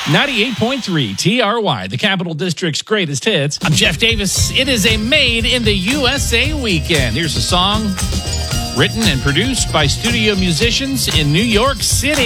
98.3 TRY, the Capital District's greatest hits. I'm Jeff Davis. It is a Made in the USA weekend. Here's a song written and produced by studio musicians in New York City.